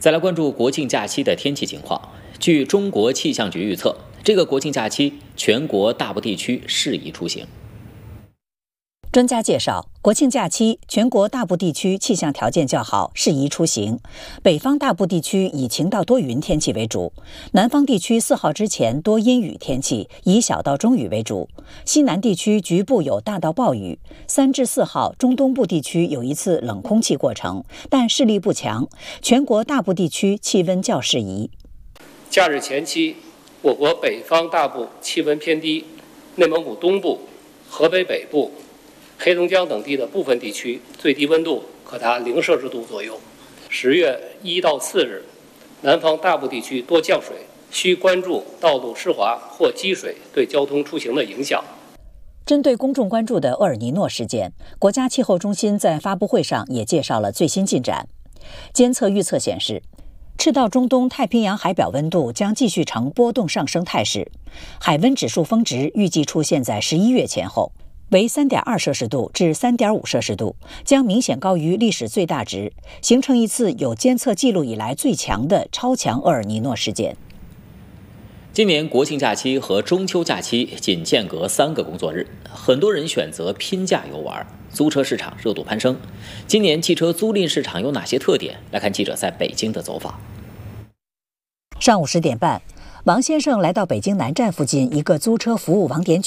再来关注国庆假期的天气情况。据中国气象局预测，这个国庆假期全国大部地区适宜出行。 专家介绍，国庆假期全国大部地区气象条件较好，适宜出行。北方大部地区以晴到多云天气为主，南方地区4号之前多阴雨天气，以小到中雨为主。西南地区局部有大到暴雨。3至4号，中东部地区有一次冷空气过程，但势力不强。全国大部地区气温较适宜。 假日前期，我国北方大部气温偏低，内蒙古东部、河北北部、黑龙江等地的部分地区最低温度可达0摄氏度左右。10月1到4日，南方大部地区多降水，需关注道路湿滑或积水对交通出行的影响。 针对公众关注的厄尔尼诺事件，国家气候中心在发布会上也介绍了最新进展。监测预测显示，赤道中东太平洋海表温度将继续呈波动上升态势，海温指数峰值预计出现在11月前后，为3.2摄氏度至3.5摄氏度，将明显高于历史最大值，形成一次有监测记录以来最强的超强厄尔尼诺事件。 今年国庆假期和中秋假期仅间隔3个工作日，很多人选择拼假游玩，租车市场热度攀升。今年汽车租赁市场有哪些特点？来看记者在北京的走访。 上午10点半，王先生来到北京南站附近一个租车服务网点